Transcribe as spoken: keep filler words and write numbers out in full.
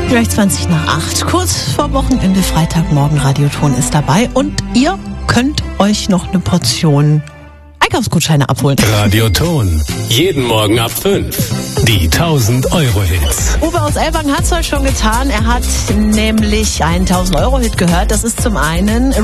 Gleich zwanzig nach acht, kurz vor Wochenende, Freitagmorgen, Radioton ist dabei und ihr könnt euch noch eine Portion Einkaufsgutscheine abholen. Radioton, jeden Morgen ab fünf. Die tausend Euro Hits. Uwe aus Elbang hat es heute schon getan. Er hat nämlich einen tausend Euro Hit gehört. Das ist zum einen